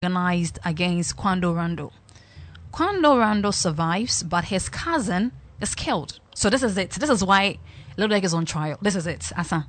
organized against Quando Rando. Quando Rando survives, but his cousin is killed. So this is it. This is why Lil Durk is on trial. This is it, Asa.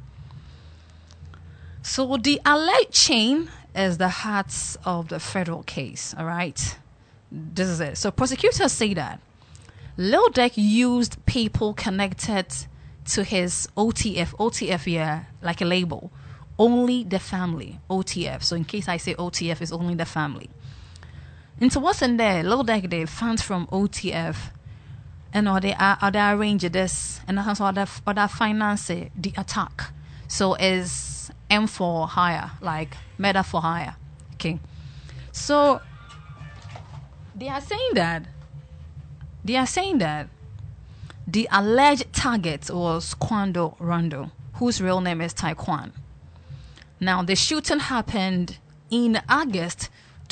So the alleged chain is the heart of the federal case, all right? This is it. So prosecutors say that Lil Durk used people connected to his OTF, yeah, like a label. Only the family, OTF. So in case I say OTF, is only the family. Into what's in there, Lil Durk, the fans from OTF, and they arrange this, and also other finance the attack. So is M for hire, like meta for hire. Okay. So they are saying that the alleged target was Quando Rando, whose real name is Taekwon. Now, the shooting happened in August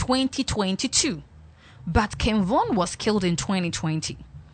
2022, but Ken Von was killed in 2020.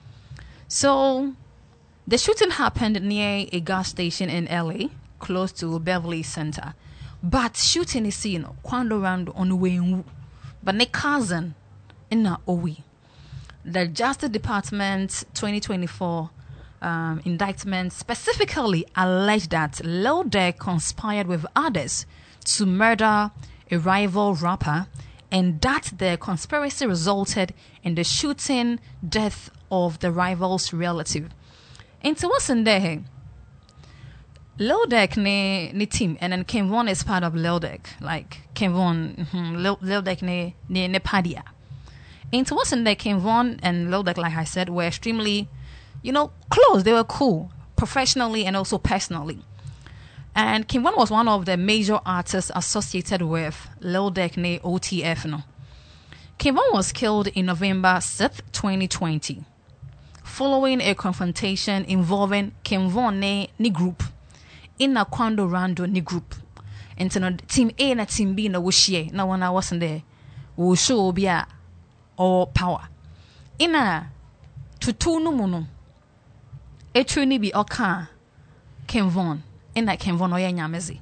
So, the shooting happened near a gas station in LA, close to Beverly Center. But shooting is seen, Quando Rando on Wayne, but Nick cousin in Owi. The Justice Department 2024 indictment specifically alleged that Lil Durk conspired with others to murder a rival rapper, and that the conspiracy resulted in the shooting death of the rival's relative. And so what's in there? Lil Durk ne team, and then Ken Von is part of Lil Durk. Like Ken Von, Lil Durk ne padia. And so what's in there? Ken Von and Lil Durk, like I said, were extremely, close. They were cool, professionally and also personally. And Ken Von was one of the major artists associated with Lil Durk ne OTF. No. Ken Von was killed in November 6th, 2020, following a confrontation involving Ken Von ne group in a Quando Rando ne group. And so team A and team B na wushie. Now when I wasn't there, we show be or power. Ina tutu no mono. Etru ni bi oka Ken Von. Ina Ken Von oya nyamezi.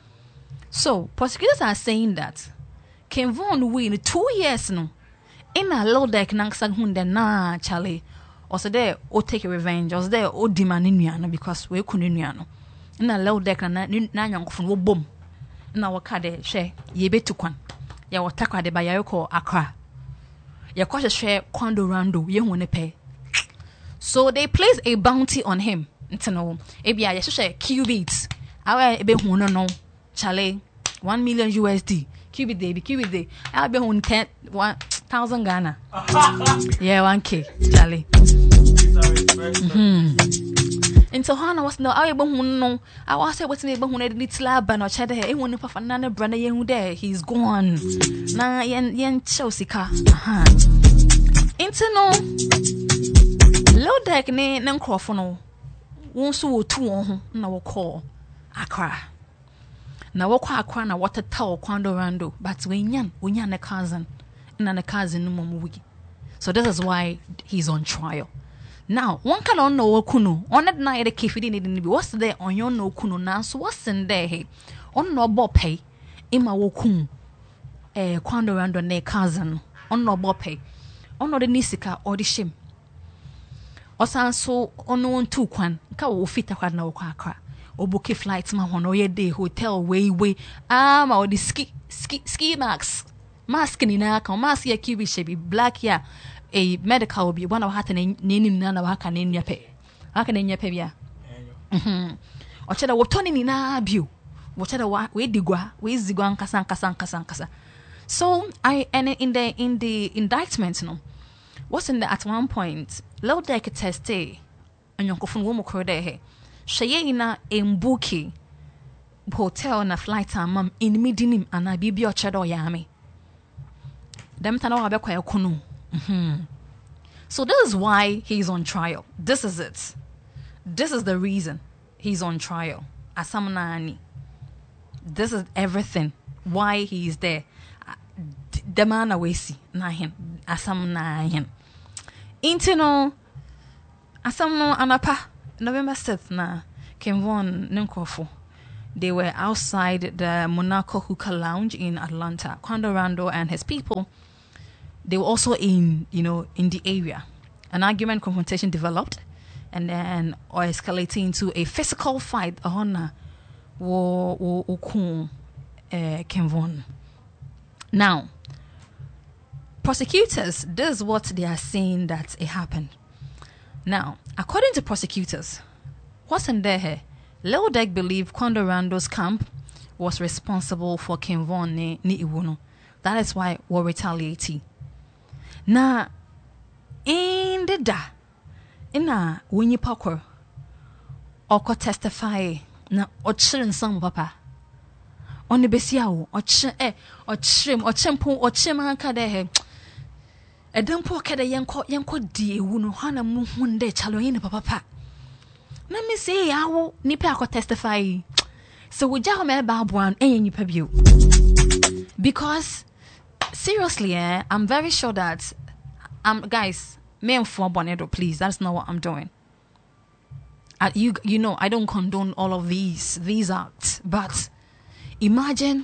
So prosecutors are saying that Ken Von win 2 years no. Ina Lil Durk nanksa hunde na Charlie. Also there o take a revenge. Also there o demand nuano because we kunu nuano. Ina Lil Durk na nyankofo wo bom. Ina waka de hwe ye betukwan. Ya watakwa de ba yako Accra. Share Quando Rando ye. So they placed a bounty on him. Ebia ya share qubits. Awa ebe huno no Charlie 1 million USD. Qubit day. Awa be hun 10,000 Ghana. Yeah, 1K Charlie. Into Hana was no awa be huno. I was say what's ebe huno little lab no chede e wonu papa nana brana ye hu there. He's gone. Na yen Chelsea. Into no Lil Durk ne nkrofo no won so wo tu won ho na wo call Accra na wo kwa Accra na what tell Quando Rando, but onya ne cousin na ne cousin no mom wi. So this is why he's on trial. Now one can on no kuno on that night the kifidi ne bi what's there on your no kuno na so what's in there he on no bo pay ima wo kun Quando Rando ne cousin on no bo pay on no the nisika or the shame. Osan so ono ntu kwan ka wo fita kwa na wo kwa Accra obuke flight ma hono ye day hotel way ma o di ski mask ni na ka mask ya kibi shebi black ya a medical bi one of hata na nim na waka na nyape aka na nyape bia o cheda wo toni ni na bio wo cheda we digwa we zigwa nkasa. So in the indictment no what's in the at one point Lil Durk tested anyokofun wo mokoro he hweye ina embuki hotel na flight amam in midinim ana bibi o chedo yame dem tana wa bekwa yakunu. So this is why he's on trial. This is it. This is the reason he's on trial. Asamnani. This is everything why he is there. The man awesi na him asamna him. Intino asamno anapa November 6th na Ken Von Ninkofo They were outside the Monaco Hookah Lounge in Atlanta. Quando Rondo and his people, they were also in the area. An argument confrontation developed, and then or escalating into a physical fight. Kenvon. Now, prosecutors, this is what they are saying that it happened. Now, according to prosecutors, what's in there here? Lil Durk believed Quando Rando's camp was responsible for Kenvon ni Iwono. That is why we're retaliating. Now, in the when you poker or testify na ochrin some papa on the besiao or chim hanka de a dumpo kada yanko di wuno hana munde chaloine papa. Let me say how nipa ko testify. So we just me babwan and you because seriously, I'm very sure that guys, me for Bonedo, please. That's not what I'm doing. You know, I don't condone all of these acts, but imagine.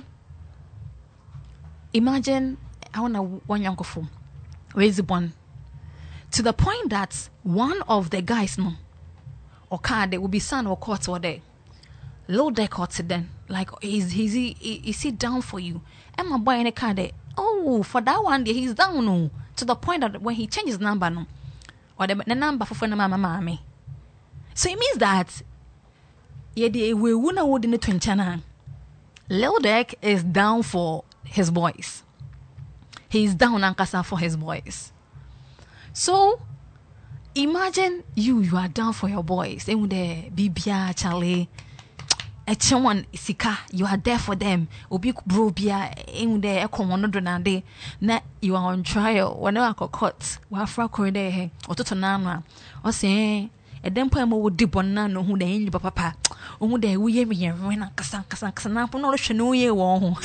I want one young phone. Raise the one to the point that one of the guys, no, or car, they will be son or court or there. Low deck court then, like is he down for you? Am I buying a car there? Oh, for that one, he's down. No. To the point that when he changes number, no, or the number for mama. So it means that we wouldn't the twin channel. Lil Durk is down for his boys. He's down Ankasa for his boys. So imagine you are down for your boys. Then with the Bibia Charlie. Echewan sika, you are there for them. Obi bro bia in there ekomono donade na you are on trial. Whenever I got caught, wa fra koride he ototo na o say edempo emo wo di bonna no hu da yin papa. Ohu da wo ye me na kasa na po no hwe no ye wo ho.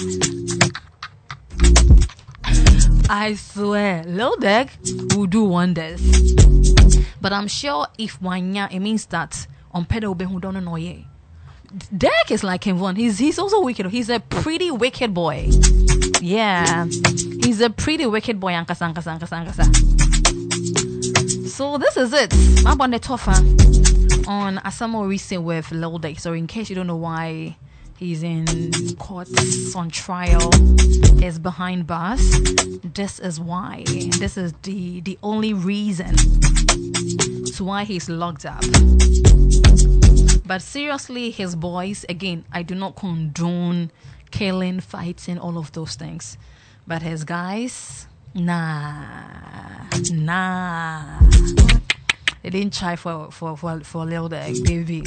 I swear, Lil Durk will do wonders. But I'm sure if wanya, it means that on pedo be who don't know ye. Durk is like Kenvon. He's also wicked. He's a pretty wicked boy. Yeah. He's a pretty wicked boy. Ankasa. So this is it. I'm on the Tofa on Asamo recent with Lil Durk. So in case you don't know why he's in court on trial, is behind bars. This is why. This is the only reason to why he's locked up. But seriously, his boys, again, I do not condone killing, fighting, all of those things. But his guys, nah. They didn't try for Lil Durk, baby.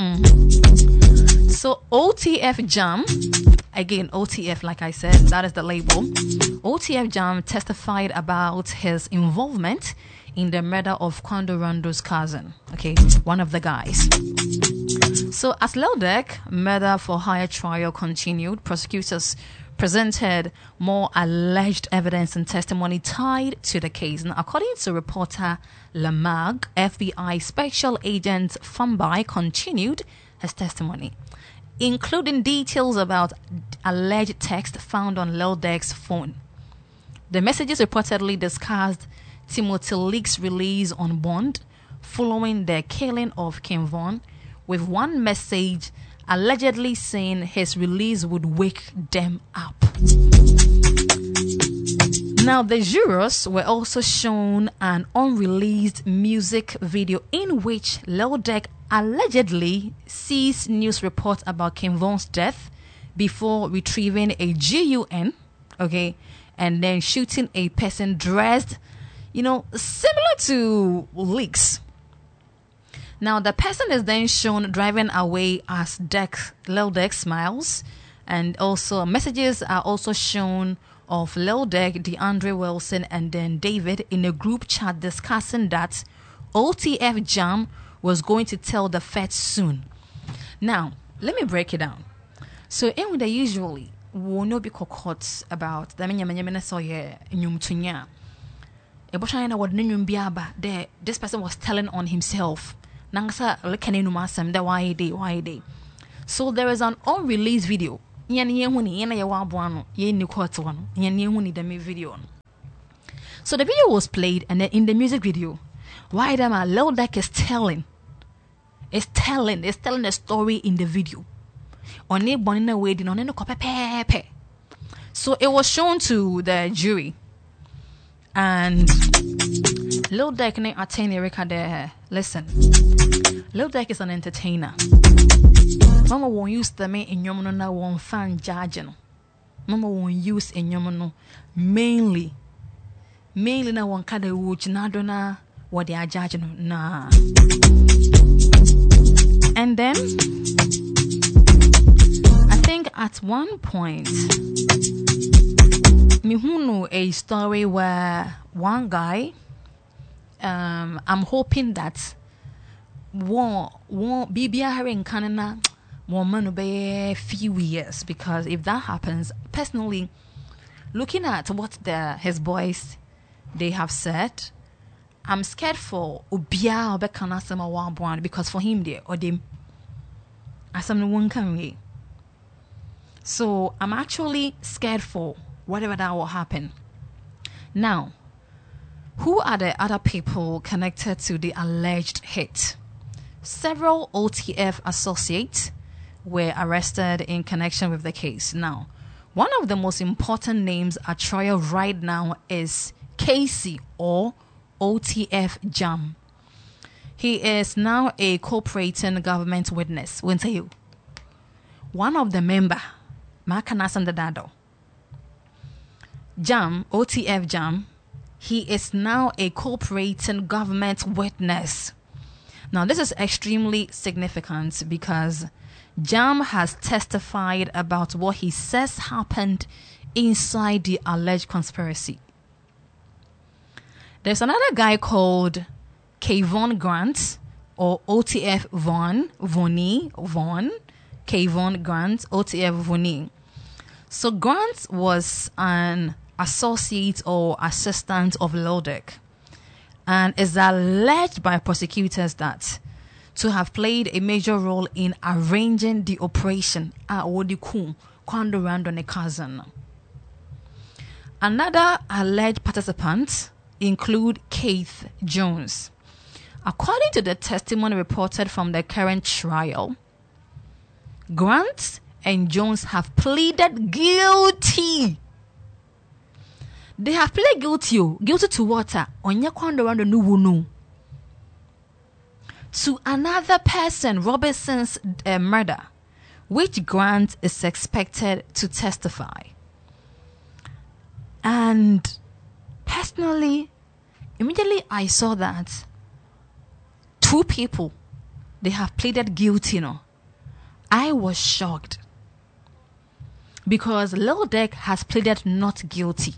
So OTF Jam, again, OTF, like I said, that is the label. OTF Jam testified about his involvement in the murder of Quando Rando's cousin, okay, one of the guys. So as Lil Durk murder for hire trial continued, prosecutors presented more alleged evidence and testimony tied to the case. Now, according to reporter Lamag, FBI Special Agent Fambai continued his testimony, including details about alleged text found on Lil Durk's phone. The messages reportedly discussed Timothy Leake's release on bond following the killing of Kenvon, with one message allegedly saying his release would wake them up. Now, the jurors were also shown an unreleased music video in which Lil Durk allegedly sees news reports about Kenvon's death before retrieving a gun, okay, and then shooting a person dressed, similar to Leaks. Now, the person is then shown driving away as Lil Durk smiles, and also messages are also shown of Lil Durk, DeAndre Wilson, and then David in a group chat discussing that OTF Jam was going to tell the feds soon. Now, let me break it down. So, in the usually will not be caught about the this person was telling on himself. Nangsa lekane numasam da why day. So there is an unreleased video. So the video was played, and then in the music video, Lil Durk is telling a story in the video. So it was shown to the jury, and Lil Durk ne attain record there. Listen, Lil Durk is an entertainer. Mama won't use the main in your na one fan judging. Mama won't use in your mainly na one kada wuch na dona what they are judging na. And then I think at one point me who know a story where one guy I'm hoping that won't be here in Canada woman be a few years, because if that happens, personally looking at what his boys they have said, I'm scared for Ubia or Bekanasama one because for him there or them as one can. So I'm actually scared for whatever that will happen. Now, who are the other people connected to the alleged hit? Several OTF associates were arrested in connection with the case. Now, one of the most important names at trial right now is Casey or OTF Jam. He is now a cooperating government witness. When say you, one of the member, Makanasandadado. Jam, OTF Jam, he is now a cooperating government witness. Now, this is extremely significant because Jam has testified about what he says happened inside the alleged conspiracy. There's another guy called Kayvon Grant or OTF Von, Kayvon Grant, OTF Voni. So Grant was an associate or assistant of Lil Durk, and is alleged by prosecutors that to have played a major role in arranging the operation at Wodiku Kwando Rando ne cousin. Another alleged participant include Keith Jones. According to the testimony reported from the current trial, Grant and Jones have pleaded guilty. They have pleaded guilty. Guilty to what? Onya Kwando Rando no. To another person, Robertson's murder, which Grant is expected to testify. And personally, immediately I saw that two people, they have pleaded guilty. I was shocked because Lil Durk has pleaded not guilty.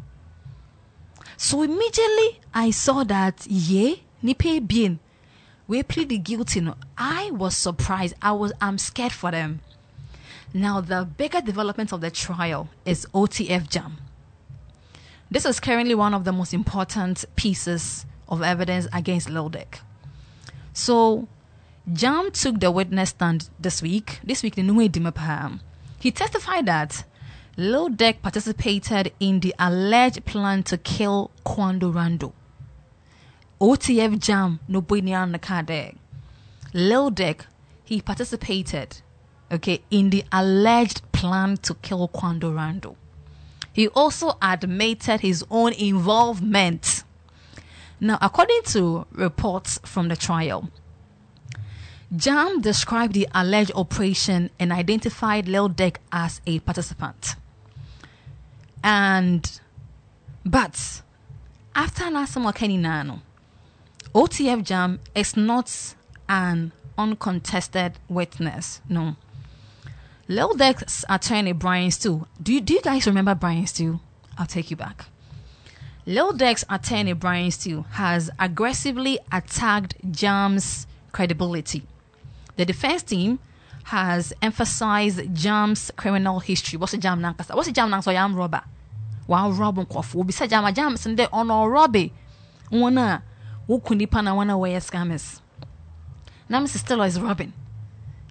So immediately I saw that, nipe bien. We pleaded guilty. I was surprised. I'm scared for them. Now, the bigger development of the trial is OTF Jam. This is currently one of the most important pieces of evidence against Lil Durk. So, Jam took the witness stand this week. He testified that Lil Durk participated in the alleged plan to kill Kwando Rando. OTF Jam no boynian na kade. Lil Durk, he participated, in the alleged plan to kill Kwando Rando. He also admitted his own involvement. Now, according to reports from the trial, Jam described the alleged operation and identified Lil Durk as a participant. But after Nasamo Keninano, OTF Jam is not an uncontested witness. No. Lil Durk's attorney, Brian Stew. Do you guys remember Brian Stew? I'll take you back. Lil Durk's attorney, Brian Stew, has aggressively attacked Jam's credibility. The defense team has emphasized Jam's criminal history. What's the Jam Nankasa? What's the Jam Nankasa? Yam robber. Wow, Robin Kofu. Besides Jam Sunday on or Robbie. Wana. Wukunipa na wana waya scammers. Now Mr. Stella is robbing.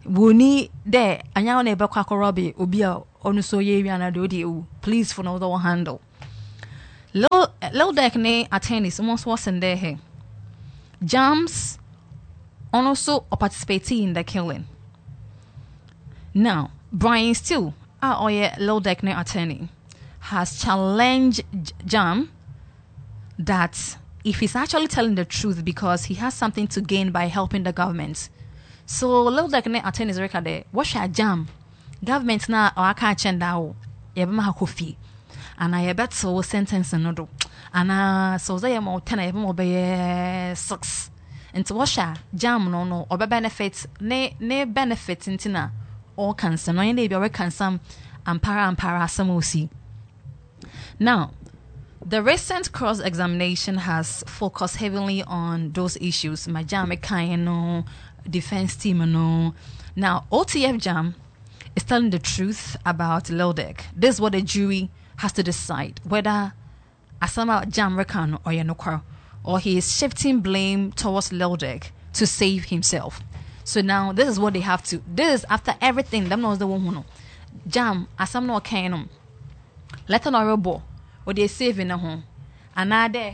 Wuni there, anya one ebe kwa korobi obi a onu so ye wi na do de please for no the handle. Lil Deck ne attorney someone was in there here. Jams also participating in the killing. Now, Brian Steele, Lil Deck ne attorney, has challenged Jam that if he's actually telling the truth because he has something to gain by helping the government. So Lil Deck ne attorney's record there, what shall Jam? Government na or I can't change that. Yebma kofi. And I bet so sentence no do. And so they mo 10 mo be 6. And what shall Jam no or benefits ne benefits intina or cancer no any be cancer ampara some see. Now, the recent cross-examination has focused heavily on those issues. My Jam no defense team no. Now, OTF Jam is telling the truth about Lil Deck. This is what the jury has to decide whether Asama Jam reckon or Yanokar, or he is shifting blame towards Lil Deck to save himself. So now this is what they have to. This is after everything. Them knows the one who know. Jam Asam no kainum. Let an robo or they saving a home. Another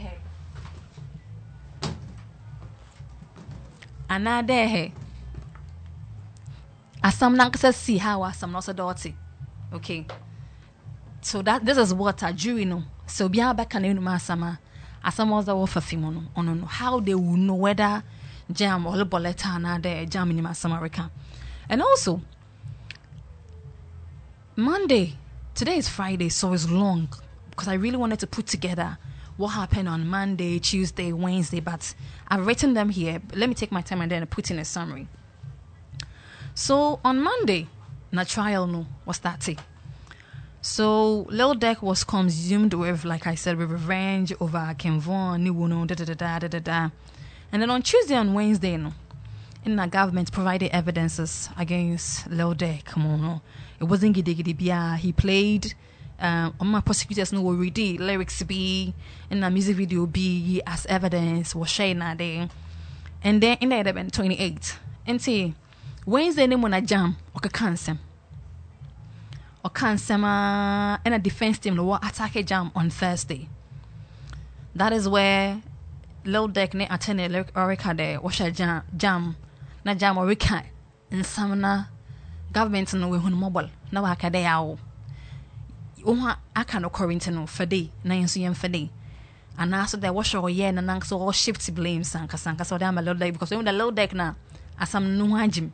Asam nankasa see how Asam not so dirty. Okay. So that this is what a jury know. So biya back and masama Asam was the offer fimono on how they will know whether Jam or Boleta na de Jam in America. And also Monday, today is Friday, so it's long because I really wanted to put together what happened on Monday, Tuesday, Wednesday, but I've written them here. Let me take my time and then put in a summary. So on Monday, na trial no was that it. So Lil Deck was consumed with, like I said, with revenge over Kenvon, Niwuno, da. And then on Tuesday and Wednesday, no, in the government provided evidences against Lil Deck. Come on, no. It wasn't giddy bia. He played on my prosecutors no already lyrics be in the music video be as evidence was shared that day. And then in the 28th, and see Wednesday name when I jam or cancer. Or cancer and a defense team will attack a jam on Thursday. That is where Lil Deck ne attended Orica there, wash a jam, na jam or Rica, and some government no way on mobile. Now I can day I can Corinthian for day, 9 cm for day. And after that, wash or yen and so all shift blame Sanka so damn a Lil Deck because when the Lil Deck now as some no hajim.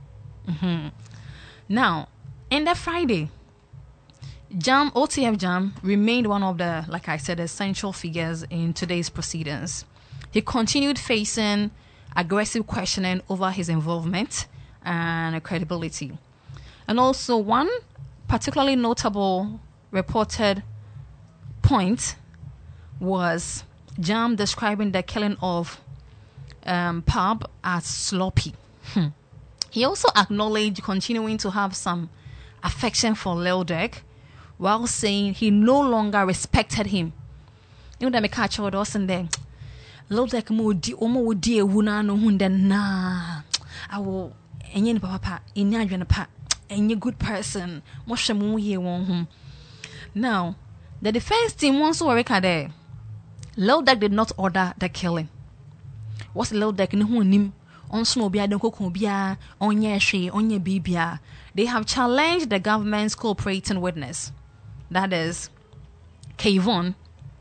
Now, in the Friday, OTF Jam remained one of the, like I said, essential figures in today's proceedings. He continued facing aggressive questioning over his involvement and credibility. And also one particularly notable reported point was Jam describing the killing of Pub as sloppy. He also acknowledged continuing to have some affection for Lil Deck, while saying he no longer respected him. You know that me catch all those and then Lil Deck mo di wuna no hunde na I will enye papa enya adwene pa enye good person mo hwe mo ye won ho. Now the defense team wants to work at there. Lil Deck did not order the killing. What's Lil Deck ne ho nim on snow bia den kokon bia onye hwe onye bibia. They have challenged the government's cooperating witness, that is Kayvon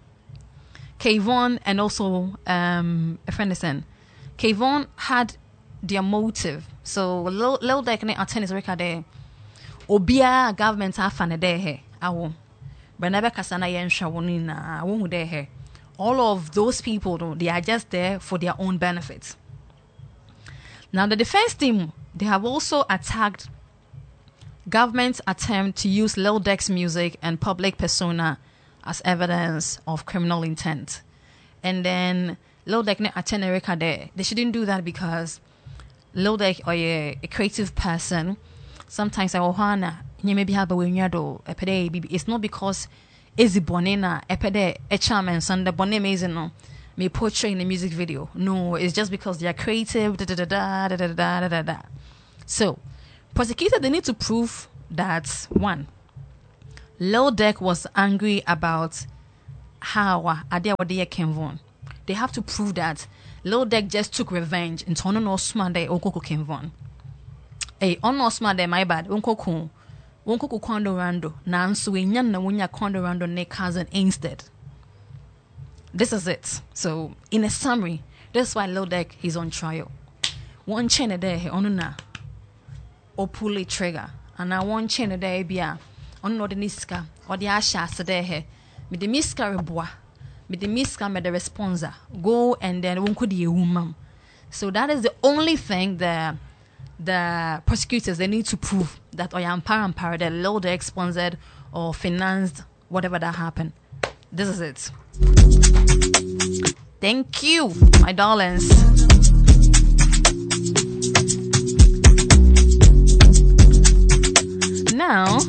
and also Frenison. Kayvon had their motive. So Lil Deck ne attorney's record there. Obia government afane there he awo. Benebe kasana yen shawoni na awo there he. All of those people, they are just there for their own benefits. Now the defense team, they have also attacked government's attempt to use Lil Deck's music and public persona as evidence of criminal intent. And then Lil Deck ne attend Erica there. They shouldn't do that because Lil Deck or a creative person, sometimes I will maybe have it's not because Ezi Bonena epede a charm and son the bonne amazing no may portray in the music video. No, it's just because they are creative. So Prosecutors, they need to prove that, one, Lil Durk was angry about how Adeawade Kenvon. They have to prove that Lil Durk just took revenge in Tono no Smande Okoko Kenvon. Hey, on no Smande, my bad, Unkoku Kondo Rando, Nansu, Nyan Wunya Kondo Rando, ne cousin instead. This is it. So, in a summary, that's why Lil Durk is on trial. One chain a day, onuna, or pull a trigger, and I one chain a day, bia, on the niska, or the asha sade, with the miska rebois, with the miska med the responser, go and then one could be woman. So, that is the only thing the prosecutors, they need to prove that Oyam Parampara, that Lil Durk sponsored or financed whatever that happened. This is it. Thank you, my darlings. Now,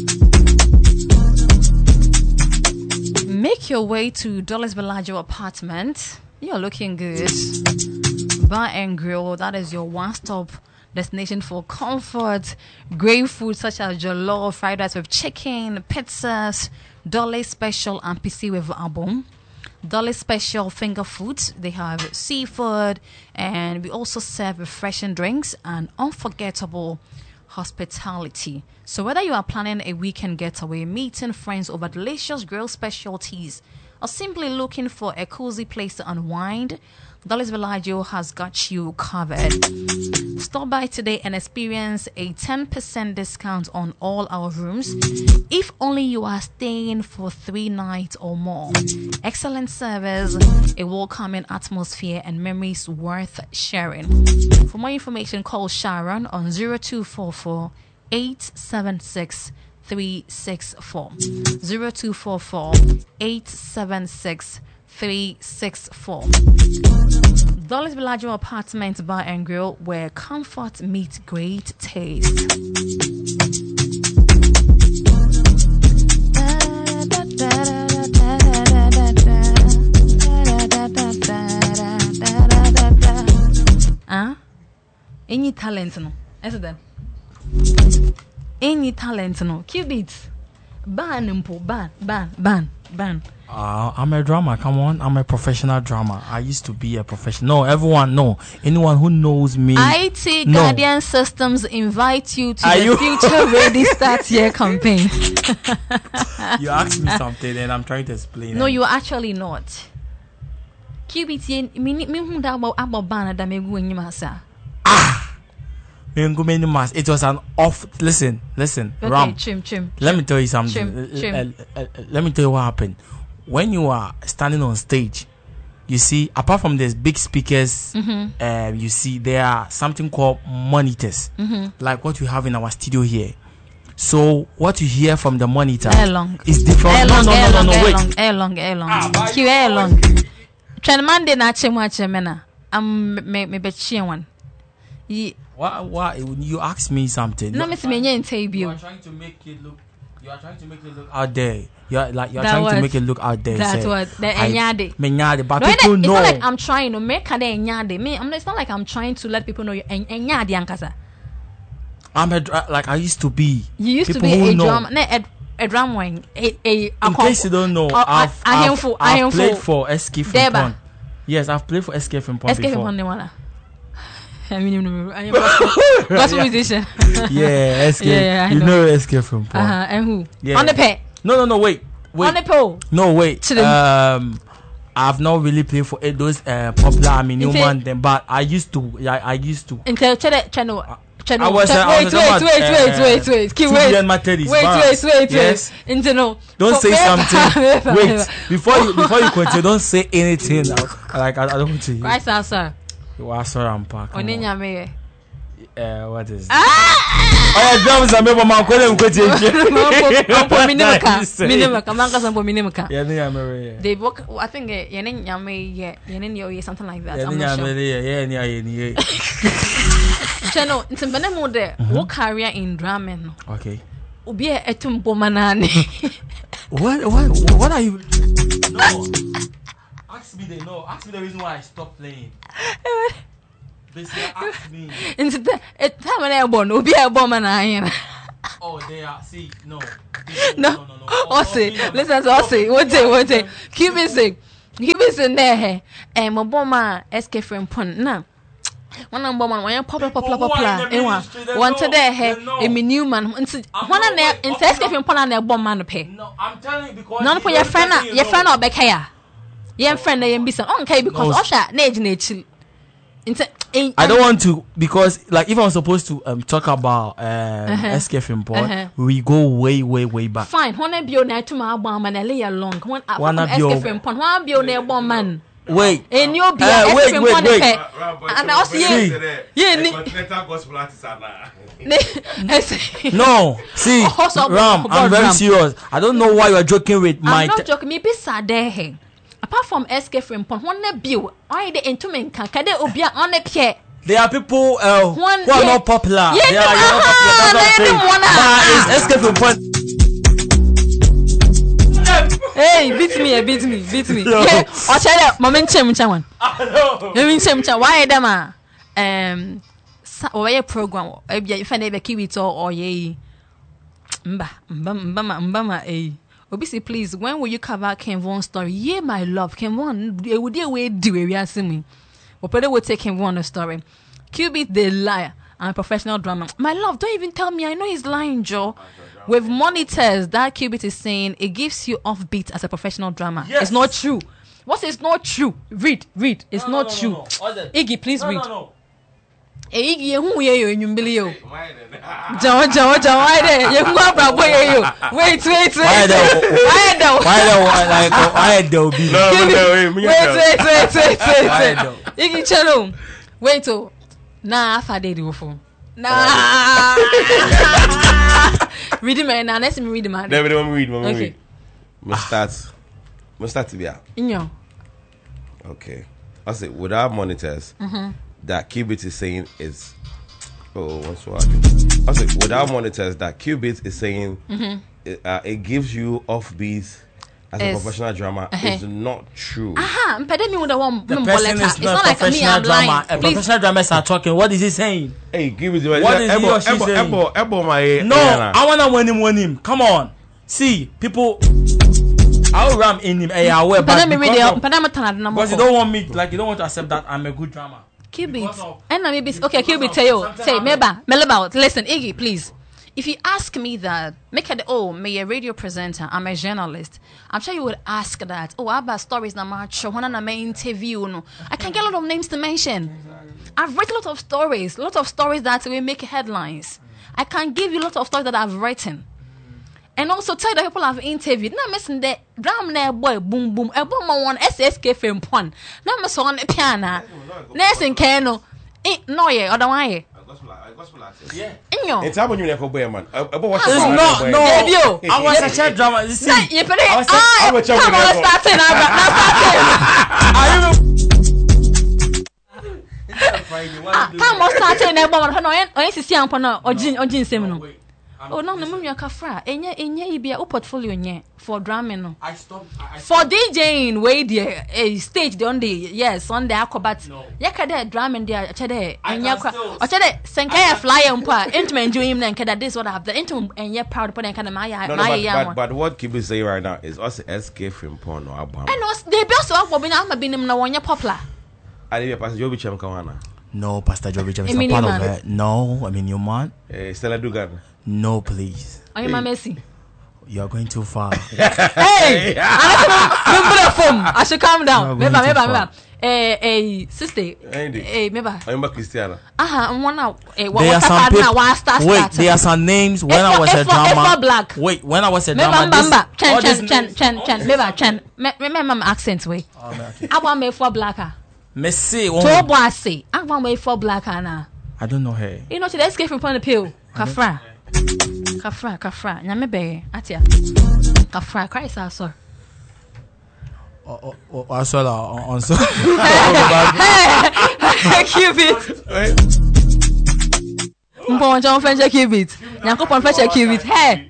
make your way to Dollars Bellagio apartment. You're looking good. Bar and Grill, that is your one-stop destination for comfort. Great food such as jollof, fried rice with chicken, pizzas, Dolly Special and PC with album. Dolly Special finger foods. They have seafood, and we also serve refreshing drinks and unforgettable hospitality. So whether you are planning a weekend getaway, meeting friends over delicious grill specialties, or simply looking for a cozy place to unwind, Dolly's Bellagio has got you covered. Stop by today and experience a 10% discount on all our rooms if only you are staying for 3 nights or more. Excellent service, a welcoming atmosphere, and memories worth sharing. For more information, call Sharon on 0244 876 364. 0244 876 364. Dolly's Bellagio Apartments Bar and Grill, where comfort meets great taste. Any talent no? Is that? Any talent no? Cue beats. Ban. I'm a drummer. Come on, I'm a professional drummer. I used to be a professional. No, everyone, no. Anyone who knows me. IT Guardian Systems invite you to the Future Ready Start Year campaign. You asked me something and I'm trying to explain. No, you're actually not. QBT, it was an off. Listen. Okay, Ram. Chim. Let me tell you something. Chim. Let me tell you what happened. When you are standing on stage, you see, apart from these big speakers, you see there are something called monitors, like what we have in our studio here. So what you hear from the monitor is different. No, wait. Air long. Air long. Monday na chemena. Me be one. What you asked me something? No, Miss Menye you are trying to make it look. You are trying to make it look out there. You're trying to make it look out there. That's what the enyade. But no, people know. It's not like I'm trying to make a enyade. It's not like I'm trying to let people know you enyade ankasa. I'm like I used to be. You used people to be a drama. A drum wing. In case you don't know, I've played for SK Frimpong. Yes, I've played for SK Frimpong before. SK Frimpong. I mean, I am gospel musician. Yeah, SK. Yeah, you know SK Frimpong. And who? Yeah. On the pay. No, wait. On the pole. No, wait. I've not really played for those popular Newman them, but I used to. Until channel. I was wait. Yes. Internal. Don't say something. Wait. Before you continue, don't say anything. Like I don't want to hear. Right, sir. You are sorry, I'm packed. What is that? Drums are made by my colleague. They work. I think something like that. I'm not sure. Channel, it's a better there. What career in drumming? Okay. Ubi a tumbo manani. What are you? No. Ask me the reason why I stopped playing. Ask me. Into the time when I born, will be a bomb and I. Oh, they are. See, no. No. Ose, listen to Ose. One day. Keep it in there. And my bomber SK from Pun. Now. One of them, one popular. One today, a new man. One of them, in SK from Pun and a bomb man pay. No, I'm telling you because. None for your friend or back here. Your friend, they be so okay because Osha, nature. I don't want to because like if I'm supposed to talk about SK from Port, we go way back. Fine, when I be on to my bomb and I lay along. One SK from Port, one be on a bomb man. Wait. And you'll be wait. And I see Continental gospel artist. No, see, Ram, I'm very serious. I don't know why you are joking with my. I'm not joking. Me be sad there. Apart from SK from Pont, one bill, I the intumen can obia on a pier. There are people who are not popular. Yeah, they are not popular. It's SK from Pont. Hey, beat me. No. Yeah, I'll tell you, moment chairman. Why them or a program, if I never keep it or ye. Mbama, Obisi, please, when will you cover Ken Vaughn's story? Yeah, my love, Ken Vaughn, would they wait do it? We are seeing. But Peter will take Ken Vaughn's story. Cubit the liar and professional drama. My love, don't even tell me. I know he's lying, Joe. With monitors, that Cubit is saying it gives you offbeat as a professional drama. Yes. It's not true. What is not true? Read. It's not true. No. Iggy, please read. No. Iggy, who are you in Umbilio? John, why there? You go up, boy. Wait. Why do? Wait. Iggy, channel. Wait till. Nah, I did you phone. Nah. Read him now. Let's me read him. Never read. Okay. Must start to be out. Okay. I say without monitors, that Qubit is saying is. What's what? I say without monitors, that Qubit is saying it gives you offbeat as a professional drama is not true. But then you the one. The person is not like me. I'm drama. A professional dramas are talking. What is he saying? Hey, give me the. What is he or she saying? No, I wanna win him. Come on. See, people. I'll ram in him. Hey, I will. But because you don't want me, like you don't want to accept that I'm a good drama. Qubit. And maybe okay. Qubit tell you. Say, Melba. Listen, Iggy, please. If you ask me that, make it, me a radio presenter, I'm a journalist, I'm sure you would ask that, about stories na match, when I'm interview, no. I can get a lot of names to mention. I've written a lot of stories that will make headlines. I can give you a lot of stories that I've written. And also tell the people I've interviewed. Now, missing the drum there, boy, boom, a bomb on SSK film pun. Now, I'm so on the piano. Nursing Kano, no, otherwise. Yeah. It's happening you never boy man. No. I was a chat drama. You see, I was starting. I'm starting. Oh no, kafra. Enye be a portfolio for drumming. I stopped. For DJing, wait there, a stage on the on the acrobat. Yakade drumming there, chede, and yakra. Or chede, Sankaya fly and pa, into enjoy him and kada this what I have the into and yet proud upon and kind of my but what Kibi say right now is us SK from porn or Abba. And was they best of what I'm being no one popular. I did a Pastor Joby Chamkawana. No, Pastor Joby Chamkawana. I'm part of it. No, I mean your man. Stella Dugan. No, please. Are you my Messi? You are going too far. Hey! I should calm down. Remember. Sister. Remember. I'm Christiana. There are some people. Wait, there are some names. When I was a drama. Wait, when I was a drama. Chan. Remember my accents way. I want me for blacker. Messi. I want me for blacker now. I don't know her. You know, let's get from the pill. Kafra. Nyame be atia. Kafra Christ also. I saw that on so. Qubit. Mbon John fetch Qubit. Nyankopon fetch Qubit. Hey.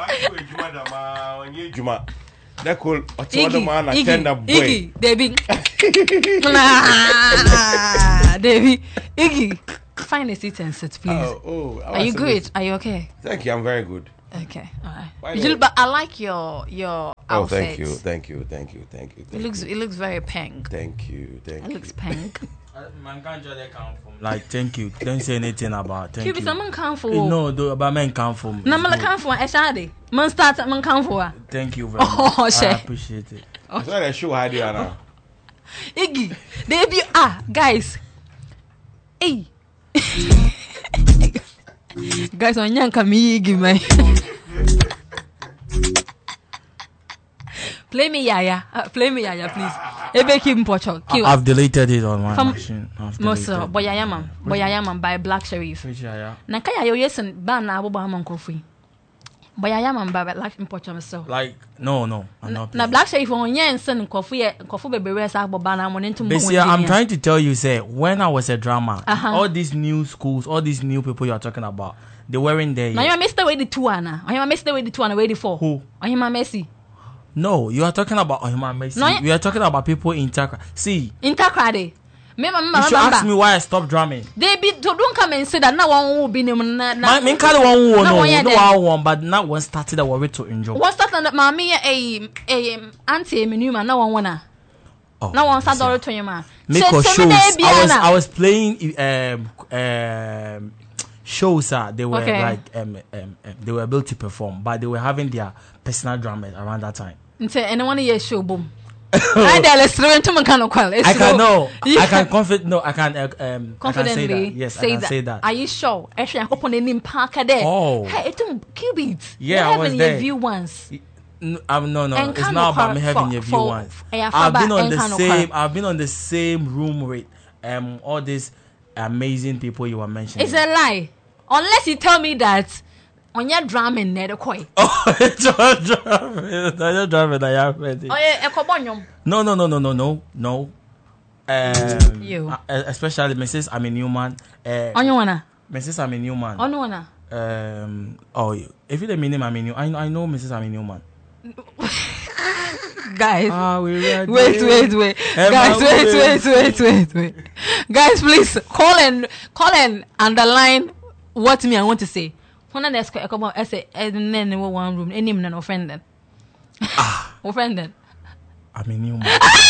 That cool. Iggy, Debbie. Davey, Iggy, find a seat and sit, please. Are you good? Are you okay? Thank you. I'm very good. Okay, all right. But I like your outfit. Thank you. It looks very pink. Thank you. It looks pink. Man can't just come from. Like, thank you. Don't say anything about thank you. Someone come for. No, about men come from. No, man come for. Eshade. Man start. Man come for. Thank you very much. I appreciate it. So the show how do you now? Iggy, they be guys. Hey. Guys, on yanka me Iggy man. Play me Yaya, please. Ebe keep Pocho. I've deleted it on my machine. Moso, Boyaya man by Black Sheriff. Na kaya yo yesen ban na abo ba man kofi. Boyaya man by Black Pocho so. Like no, I'm not. Na Black Sheriff on yensen kofi bebe resa abo ba na mo ntum mo. Basically, I'm trying to tell you, say when I was a drama, all these new schools, all these new people you are talking about, they weren't there. Now you Mr. Way the 2 ana. Or you Mr. Way the 2 ana way the 4. Who? Or you Messi. No, you are talking about Ohima Messi. No, we are talking about people in Takra. See, in Takra, you should ask me why I stopped drumming. They don't come and say that now one will be named. My main kind of one, but not one started that we to enjoy. What started that mommy a auntie Newman, no one wanna. No one started to your man. Make shows. I was playing shows. They were like they were able to perform, but they were having their personal drummers around that time. Say anyone here show boom. I can confidently say that. Are you sure? Actually, I open the name Parker there. Oh, hey, it's Qubits. Yeah, I was there. View once. No, it's not about me having a view once. I've been on the same room with all these amazing people you were mentioning. It's a lie, unless you tell me that. On your drumming, near the koi. Oh, it's your drumming. I have ready. Oh, yeah, a cobonium. No. You. Especially Mrs. Ami Newman. On your one. Mrs. Ami Newman. On one. If you the meaning Ami Newman, I know Mrs. Ami Newman. Guys, wait. Guys, wait. Guys, please call and underline what me I want to say. When I come out, I say, and then one room, any man offended. Offended. I mean, you.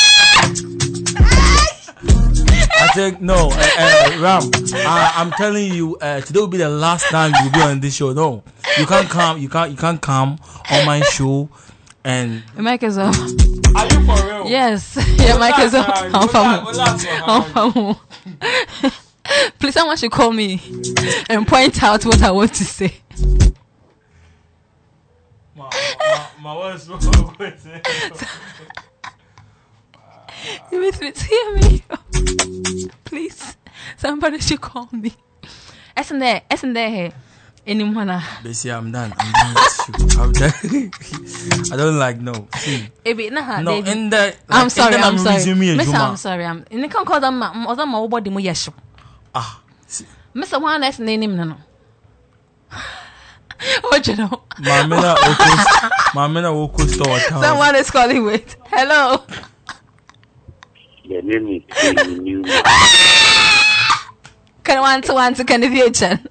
I think no, Ram. I'm telling you, today will be the last time you'll be on this show. No, you can't come. You can't come on my show. And your mic is off. Are you for real? Yes, your mic is off. I'm Please, someone should call me and point out what I want to say. You hear me? Please, somebody should call me. Isn't there? Anyone? Basically, I'm done with you. I don't like no. See. No, in the. I'm sorry. I'm sorry. I'm in the can't call them. My body mo yesho. Mr. One last name no. What you know? Mamina Oko store. Someone is calling. Wait. Hello. The name is Newman. Can one to can the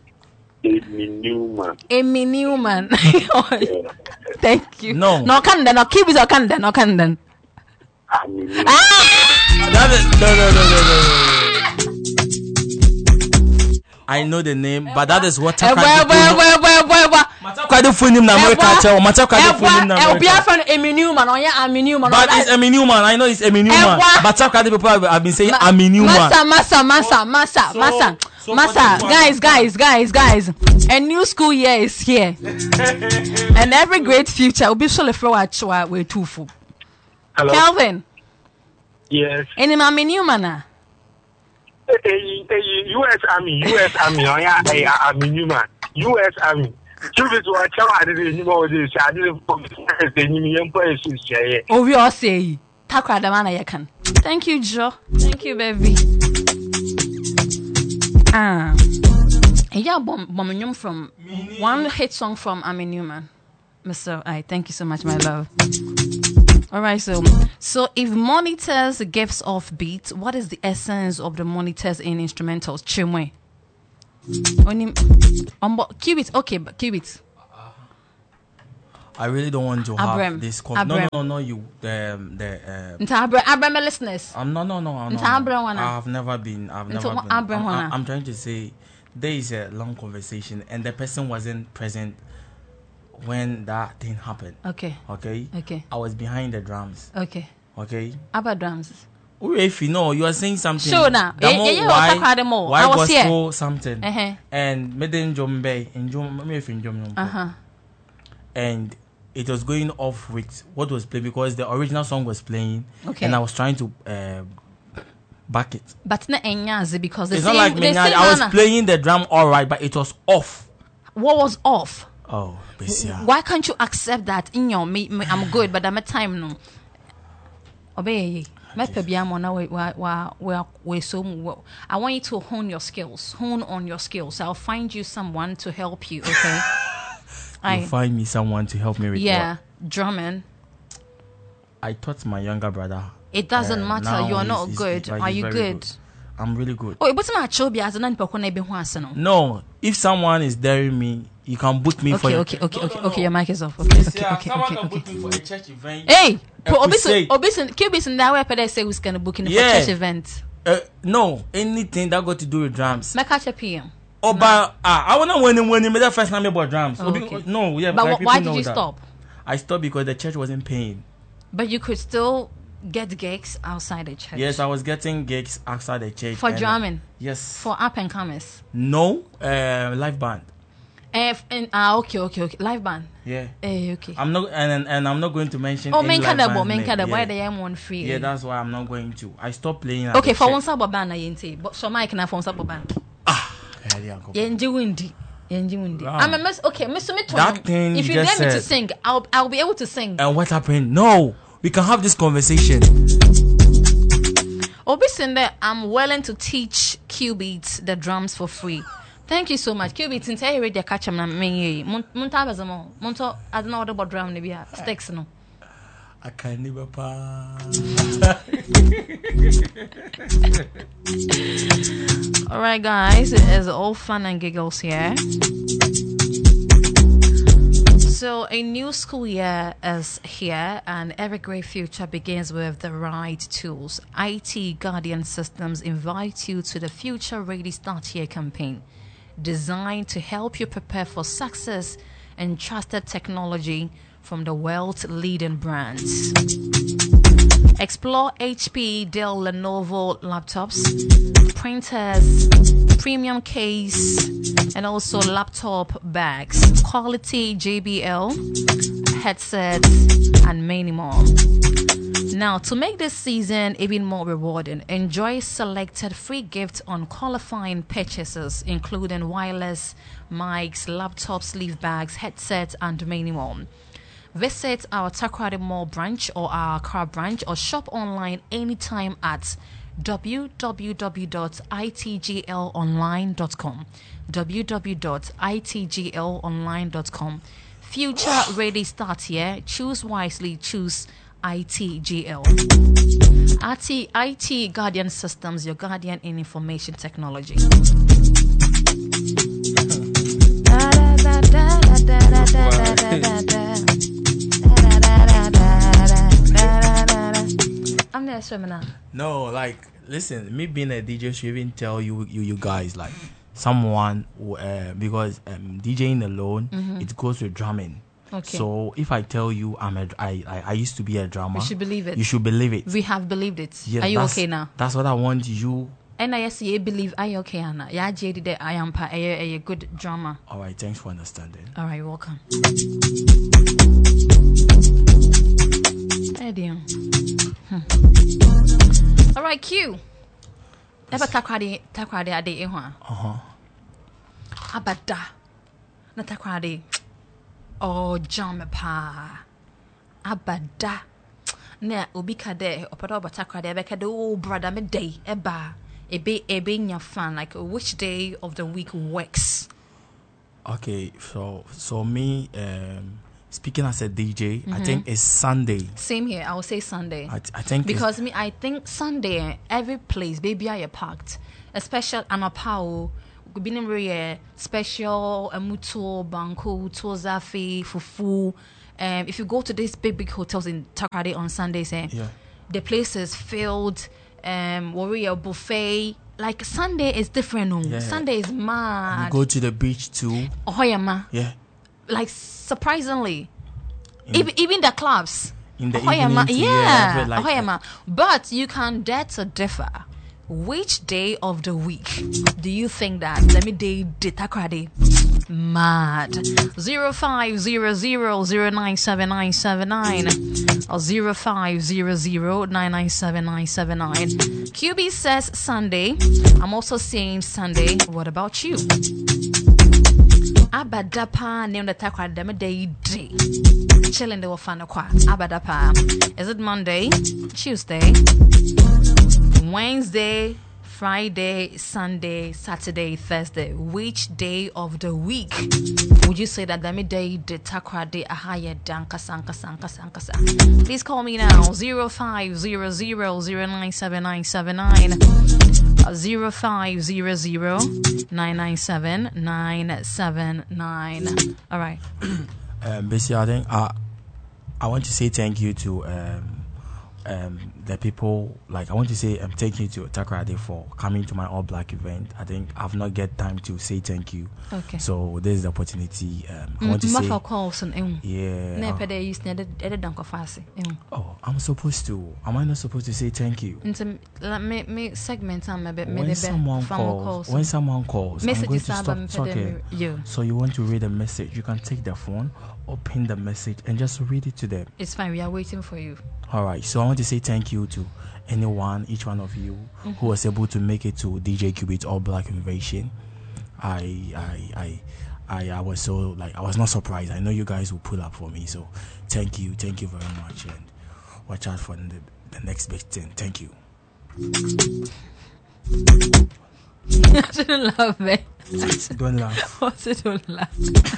Amy Newman. Thank you. No, Camden. No, keep it or Camden. No. I know the name, but that is what I do for him now. Amy Newman. But it's Amy Newman. I know it's Amy Newman. But some people have been saying Amy Newman. Massa. Guys. A new school year is here. And every great future will be so flow we're too full. Hello. Calvin. Yes. Any Amy Newman. U.S. Army. Army Newman. U.S. Army. Oh, we all say, Takra the man I can. Thank you, Joe. Thank you, baby. Yeah, bomb from one hit song from Amy Newman. Mr. I thank you so much, my love. All right, so if monitors gives off beats, what is the essence of the monitors in instrumentals? Chimwe. Cue it. Okay, but cue it. I really don't want to have this. No, you. Abram listeners. No. I've never been. I'm trying to say there is a long conversation, and the person wasn't present when that thing happened. Okay. I was behind the drums. Okay. Abba drums. If you know, you are saying something. Sure now. Why gospel something? And Meden Jombe and and it was going off with what was played because the original song was playing, and I was trying to back it. But not enyazi because it's not like I was playing the drum all right, but it was off. What was off? Oh, why can't you accept that in your me I'm good, but I'm a time no. Obey. I want you to hone on your skills. I'll find you someone to help you, okay? You find me someone to help me with what? Drumming. I taught my younger brother. It doesn't matter. You are not good. Are you good? I'm really good. Oh, but my no, if someone is daring me, you can book me for Okay, your mic is off. Okay. Someone can book me for a church event. Hey, Cubis and that way say who's gonna book in for church event. No, anything that got to do with drums. Make catch a PM. Oh, but I wanna when me the first time about drums. No, yeah. But why did you stop? I stopped because the church wasn't paying. But you could still get gigs outside the church. Yes, I was getting gigs outside the church for drumming. Yes. For up and comers. No, live band. Okay. Live band. Yeah. Okay. I'm not, and I'm not going to mention. Main kada. Why they am one free? Yeah, that's why I'm not going to. I stopped playing. Okay, for one sub band, I ain't. But so Mike na for one sub band. Yenji windy. I'm a mess. Okay, Mr. Mitchell. That thing. If you dare me to sing, I'll be able to sing. And what happened? No, we can have this conversation. Obisinde, I'm willing to teach Q-Beats the drums for free. Thank you so much. Q-Beats, until you read the catch na me. Muntabazamo. Munto, I don't know what about drum maybe sticks no. I can't never All right, guys, it is all fun and giggles here. So a new school year is here, and every great future begins with the right tools. IT Guardian Systems invite you to the Future Ready Start Here campaign, designed to help you prepare for success and trusted technology from the world's leading brands. Explore HP, Dell, Lenovo laptops, printers, premium case, and also laptop bags, quality JBL, headsets, and many more. Now, to make this season even more rewarding, enjoy selected free gifts on qualifying purchases, including wireless mics, laptops, sleeve bags, headsets, and many more. Visit our Takoradi Mall branch or our car branch, or shop online anytime at www.itglonline.com. www.itglonline.com. Future ready start here. Choose wisely. Choose ITGL. IT Guardian Systems, your guardian in information technology. I'm there swimming now. No, like, listen, me being a DJ should even tell you guys, like, someone who, because DJing alone, it goes with drumming. Okay. So if I tell you I used to be a drummer, you should believe it. You should believe it. We have believed it. Yes, are you okay now? That's what I want you. And I yes, you believe. Are you okay, Anna? Yeah, JD, that I am a good drummer. All right, thanks for understanding. All right, welcome. Hey, dear. All right, Q. Ever takradi ade ehwa? Abada. Na takradi. Oh, jam pa. Abada. Na obi kade opada obatakra de beka de oh brother me day eba ebe in your fan, like which day of the week works? Okay, so me speaking as a DJ, I think it's Sunday. Same here. I would say Sunday. I think because I think Sunday every place baby are packed, especially anapao. Binary special mutual banco tozafi fufu. If you go to these big hotels in Takoradi on Sundays, the place is filled. Warrior buffet. Like Sunday is different. No, Sunday is mad. You go to the beach too. Hoyama. Yeah. Like surprisingly, even the clubs. In the evening too, Hoyama. But you can dare to differ. Which day of the week do you think that let me day Takoradi mad? 0500097979 or 0500997979. QB says Sunday. I'm also saying Sunday. What about you? Abadapa name the Takoradi them day. Chilling the wafana kwa Abadapa. Is it Monday, Tuesday, Wednesday, Friday, Sunday, Saturday, Thursday? Which day of the week would you say that the midday the Takoradi ahaya danka sanka? Please call me now 0500097979 0500997979. All right. Basically, I think I want to say thank you to the people. Like I want to say thank you to Takoradi for coming to my All Black event. I think I've not get time to say thank you. Okay. So this is the opportunity. I want to say. Yeah. Oh, I'm supposed to. Am I not supposed to say thank you? Me segment when someone calls, I'm going to stop talking. So you want to read a message? You can take the phone, open the message, and just read it to them. It's fine. We are waiting for you. All right, so I want to say thank you to each one of you who was able to make it to DJ QB's All Black Invasion. I was so I was not surprised. I know you guys will pull up for me, so thank you very much, and watch out for the next big thing. Thank you. I shouldn't laugh, man. Don't laugh. What's it? Don't laugh.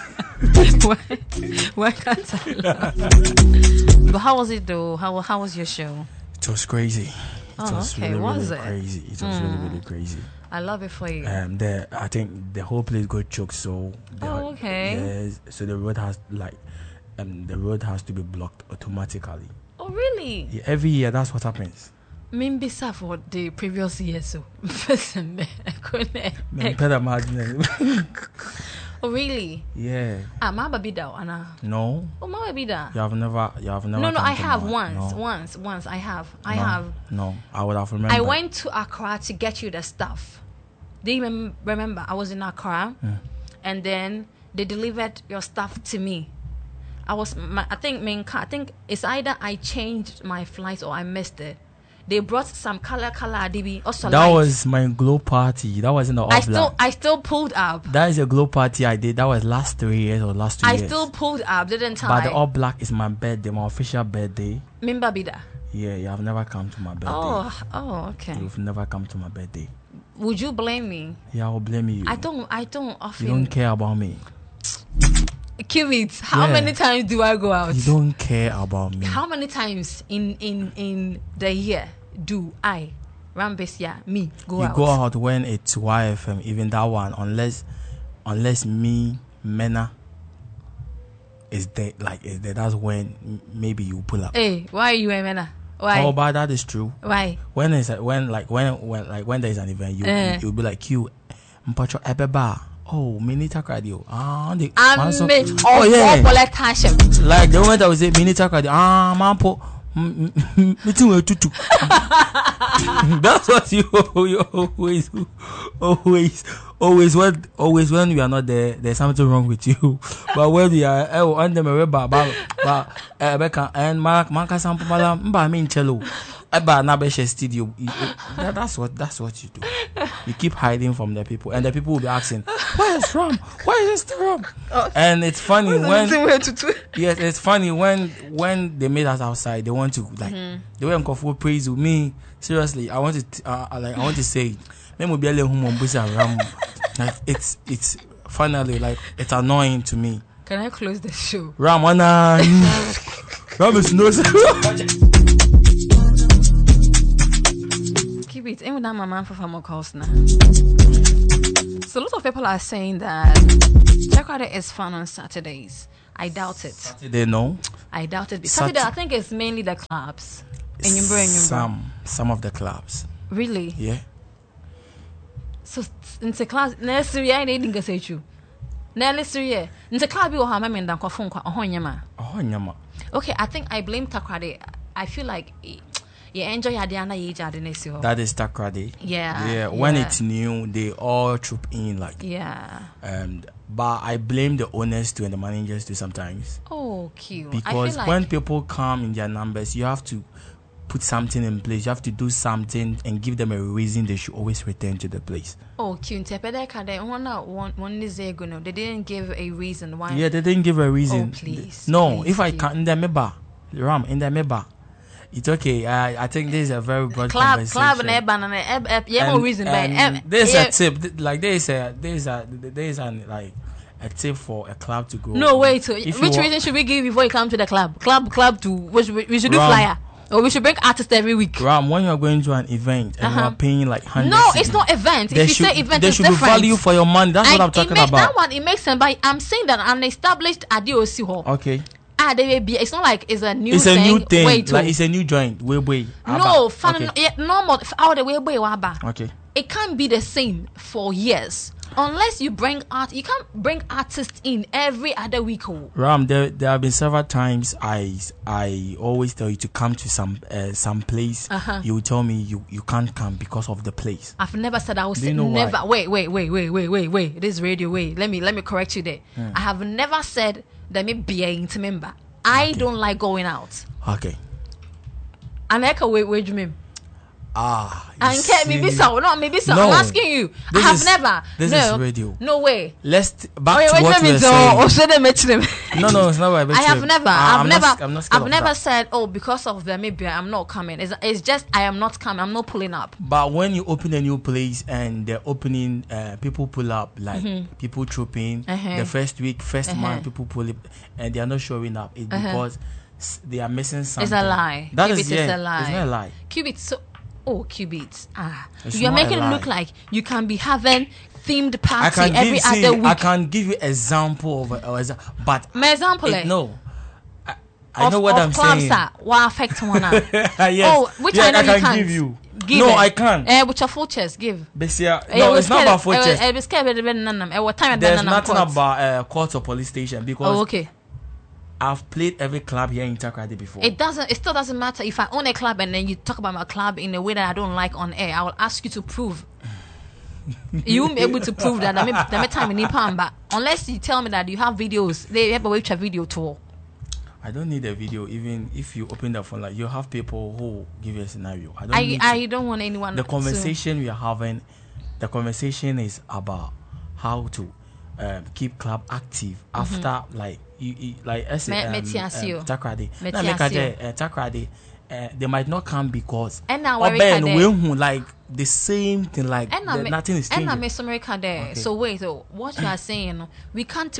Why can't I laugh? But how was it though? How was your show? It was crazy. It was okay. really crazy. It was really crazy. I love it for you. I think the whole place got choked. So so the road has the road has to be blocked automatically. Oh really? Yeah, every year that's what happens. Maybe for the previous year, so. Oh really? Yeah. Ma babida ana. No. Oh ma babida. You have never. No, I have once. I have. No, I would have remembered. I went to Accra to get you the stuff. Do you remember? I was in Accra, and then they delivered your stuff to me. I think it's either I changed my flight or I missed it. They brought some color DB also. That was my glow party. That was in the All Black. I still pulled up. That is a glow party I did. That was last 3 years or last 2 years. I still pulled up, didn't I? But the All Black is my birthday, my official birthday. Mimba Bida. Yeah, you have never come to my birthday. Oh, okay. You've never come to my birthday. Would you blame me? Yeah, I will blame you. I don't often. You don't care about me. Cubit, how many times do I go out? You don't care about me. How many times in the year do I, Rambesia, me, go out? You go out when it's YFM, even that one, unless me, Mena, is there, that's when maybe you pull up. Hey, why are you a Mena? Why? Oh, but that is true. Why? When there's an event, you'll be like, you, Mpacho Ebeba. Oh, Minita Radio. Like the moment I was saying Minita Radio. Mampo. That's what you always when we are not there, there's something wrong with you. But when we are on the and Mark Sample Cello. Studio. That's what you do. You keep hiding from the people, and the people will be asking, "Where is Ram? Why is this Ram?" And it's funny it's funny when they meet us outside. They want to they want to praise me. Seriously, I want to say, it's finally it's annoying to me. Can I close the show? Ramana. Ram is no. Keep it. Ain't that my man for more calls now? So a lot of people are saying that Takoradi is fun on Saturdays. I doubt it. Saturday, no. I doubt it. Saturday, I think it's mainly the clubs. Some of the clubs. Really? Yeah. So into class next year I need to say you. Next year into club you have me ndan kwafo nkwa Ohonyama. Okay, I think I blame Takoradi. I feel like you enjoy Adiana Yejade next year. That is Takoradi. Yeah. When it's new, they all troop in like. Yeah. But I blame the owners too and the managers too sometimes. Oh, cute. Because when people come in their numbers, you have to put something in place. You have to do something and give them a reason they should always return to the place. Oh, cute. They didn't give a reason why. Yeah, they didn't give a reason. Oh, please. No, please, if I can't in the member, Ram in the member. It's okay. I think this is a very broad conversation. Club and no reason. There's a tip. Like there's an like a tip for a club to go. No, wait. Which reason should we give before you come to the club? Club to we should do flyer. Or we should bring artists every week. Ram, when you're going to an event and you are paying like 100. No, it's not event. If you say event, there it's should different. be value for your money. That's what I'm talking about. That one, it makes sense. But I'm saying that an established ADOC hall. Okay. There may be. It's not like it's a new. It's thing. a new thing. Wait, like it's a new joint. Way. No, fun. Okay. Yeah, normal. Out the way. Okay. It can't be the same for years unless you bring art. You can't bring artists in every other week. Ram, there have been several times I always tell you to come to some place. You will tell me you can't come because of the place. I've never said I was never. Wait. This is radio. Wait, let me correct you there. I have never said that me be a member. I don't like going out. Okay. And I can wait, you mean? And maybe so. No, maybe so. I'm asking you. I have never. This is radio. No way. Let's back to what we were saying. No, it's not right. I have never. I've never that. said, oh, because of the maybe I'm not coming. It's just I am not coming. I'm not pulling up. But when you open a new place and the opening, people pull up like people trooping. The first week, first month, people pull up and they are not showing up. It's because they are missing something. It's a lie. That Qubit is a lie. It's not a lie. Qubit so. Oh, Qubit. You're making it look like you can be having themed party every other week. I can give you example of but my example. No. I know what I'm saying. What affect one? Yes. Oh, which I know I can you can't give you. Give no, it. I can't. With your full chest, give. No, it's not about full chest. There's nothing about court or police station because. Oh, okay. I've played every club here in Takoradi before. It still doesn't matter if I own a club and then you talk about my club in a way that I don't like on air. I will ask you to prove. You won't be able to prove that. Time in Nepal, but unless you tell me that you have videos, they have a wait video tour. I don't need a video. Even if you open the phone, like you have people who give you a scenario. I don't want anyone. The conversation we are having, the conversation is about how to keep club active after like. Like I said, Takoradi. Takoradi, they might not come because like the same thing, like nothing is changing. And America there. Okay. So wait, what you are saying? We can't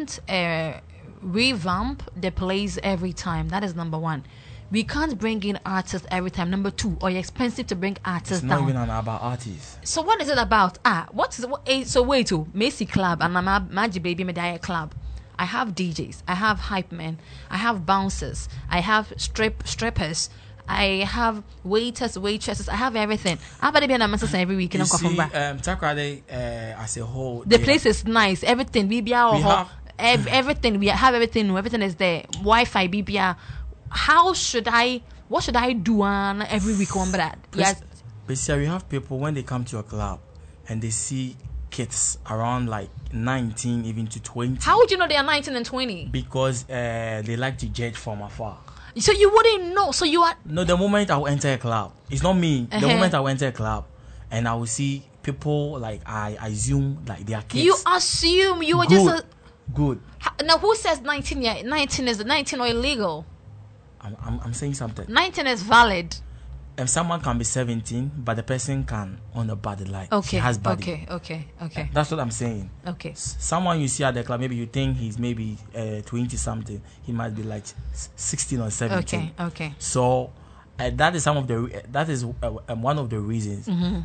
revamp the place every time. That is number one. We can't bring in artists every time. Number two, or it's expensive to bring artists down. It's not even about artists. So what is it about? So wait, Macy Club and Magic Baby Medaya Club. I have DJs, I have hype men, I have bouncers, I have strippers, I have waiters, waitresses, I have everything. I have every week. You see, Takoradi as a whole, the place is nice. Everything everything we have everything. Everything is there. Wi-Fi, BBR. What should I do on every week on that? Yes. But see, we have people when they come to a club and they see kids around like 19 even to 20. How would you know they are 19 and 20? Because they like to judge from afar. So you wouldn't know. So you are. No, the moment I will enter a club, it's not me. The moment I will enter a club and I will see people like I assume like they are kids. You assume you were good. just Good. Now who says 19? Yeah, 19 is 19 or illegal? I'm saying something. 19 is valid. someone can be 17, but the person can own a body, like Okay. he has body. Okay. That's what I'm saying. Okay. Someone you see at the club, maybe you think he's maybe 20 something, he might be like 16 or 17. Okay. So that is one of the reasons.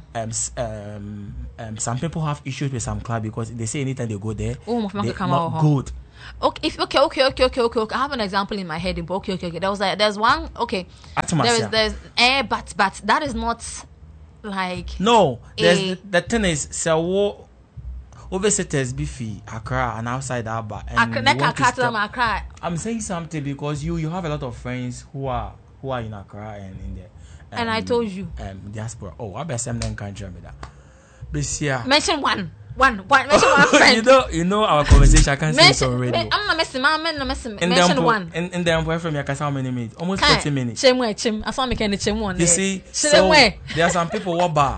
Some people have issues with some club because they say anytime they go there, they're not good. Okay. I have an example in my head. Okay. There's one. Okay. There's but that is not like. No. The thing is, so oversetters beefy Accra and outside Aba. I'm saying something because you have a lot of friends who are in Accra and in there. And I told you. Diaspora. Oh, I bet some then can't me that. But yeah. Mention one. Mention one friend. you know our conversation. I can't say it on radio. I'm not messing. Mention one. In the boyfriend, you can how many minutes? Almost 30 minutes. Chim. I saw me can chim one. You see, so there are some people who bar.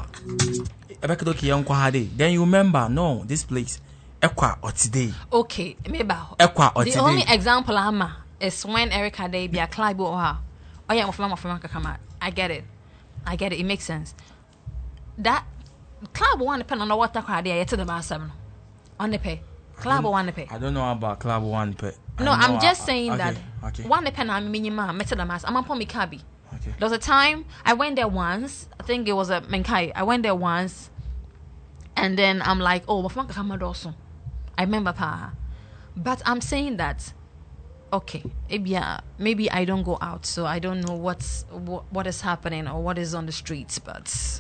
Then you remember, no, this place. Ekwa or today. Okay, maybe. Ekwa or today. The only example I'm is when Erica Day be a club or her. Oh yeah, my friend come out. I get it. It makes sense. That club one depend on the water crowd there to the bar 7. On the pay. Club one pay. I don't know about club one pay. No, I'm just saying that okay. one depend on minimum met to the mass. I'm on me cabby. Okay. There was a time I went there once. I think it was a Menkai. I went there once, and then I'm like, oh, my friend come also. I remember pa. But I'm saying that. Okay, maybe I don't go out, so I don't know what is happening or what is on the streets. But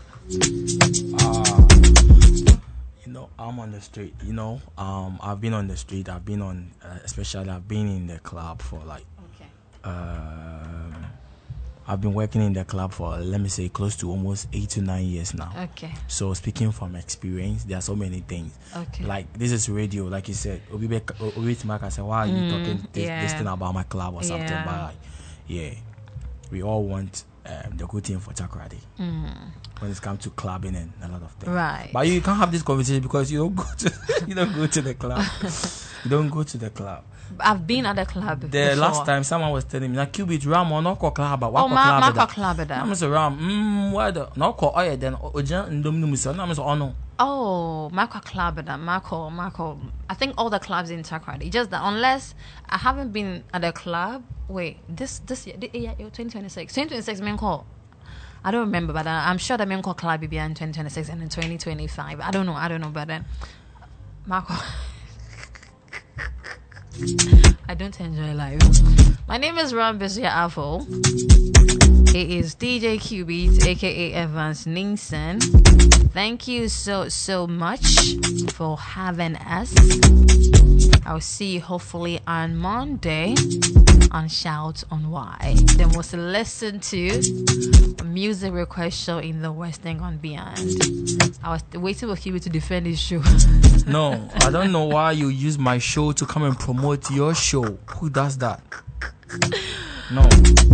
I'm on the street. I've been on the street. I've been on, especially I've been in the club for like. Okay. I've been working in the club for, let me say, close to almost 8 to 9 years now. Okay. So speaking from experience, there are so many things. Okay. Like this is radio, like you said. Obi Timaka said, "Why are you talking this thing about my club or something?" But we all want the good thing for Takoradi when it comes to clubbing and a lot of things. Right. But you can't have this conversation because you don't go to the club. You don't go to the club. I've been at the club before. Last time someone was telling me, Cubit Ram or no club, but what club at that? I'm so Ram, whether no call oil then Ojan and Dominus, I'm so no. Oh, Marco club at that. Marco. I think all the clubs in Takoradi. Just that unless I haven't been at a club. Wait, this year, 2026. 2026 main call. I don't remember, but I'm sure the main call club will be in 2026 and in 2025. I don't know, but then Marco. I don't enjoy life. My name is Rambisia Afo. He is DJ Qbeat, aka Evans Ningson. Thank you so much for having us. I'll see you hopefully on Monday on Shout on Why. Then we'll listen to a music request show in the West End and beyond. I was waiting for Qbeat to defend his show. No, I don't know why you use my show to come and promote your show. Who does that? No.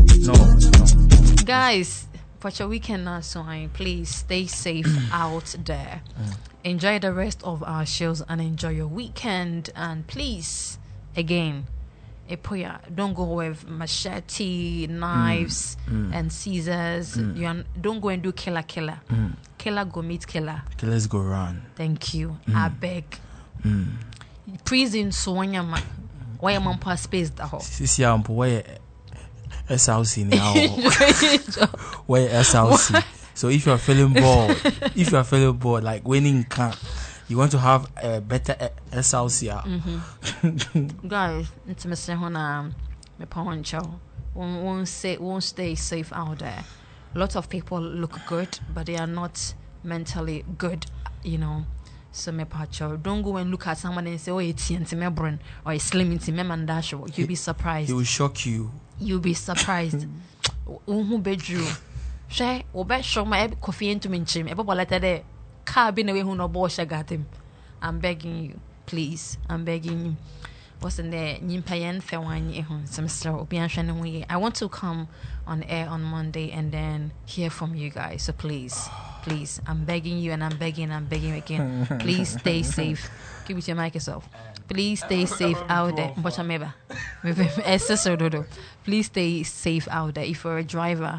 Guys, for your weekend now, so please stay safe out there. Enjoy the rest of our shows and enjoy your weekend. And please, again, don't go with machete, knives, and scissors. Don't go and do killer. Killer go meet killer. Killers go run. Thank you. I beg. Prison so when your man, why your man pass space the whole. Sisi ampo where SLC now. Where SLC. So if you are feeling bored, like winning camp, you want to have a better SLC. Guys, it's Mr. Hona, me poncho. Won't stay safe out there. A lot of people look good, but they are not mentally good, So me pacho, don't go and look at someone and say, "Oh, it's me brain or it's slim into me mandash." You'll be surprised. He will shock you. You'll be surprised. Who bedroom? She obe show my coffee into me chim. Ebe bolete de car be na we who no bo got him. I'm begging you, please. I'm begging you. What's in there? Nimpayen fewanye ehun semester obi anhwe we. I want to come on air on Monday and then hear from you guys. So please, I'm begging you and I'm begging again. Please stay safe. Keep it your mic yourself. Please stay safe out there. Please stay safe out there. If you're a driver,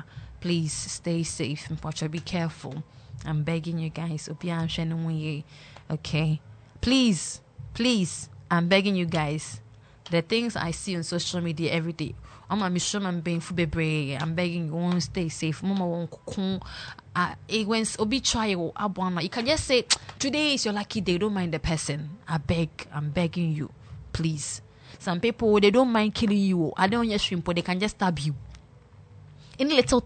Please stay safe. Be careful. I'm begging you guys. Okay. Please, I'm begging you guys. The things I see on social media every day. I'm begging you, won't stay safe. Mama won't when obi try you can just say today is your lucky day. Don't mind the person. I'm begging you, please. Some people they don't mind killing you. I don't just shrimp, they can just stab you. Any little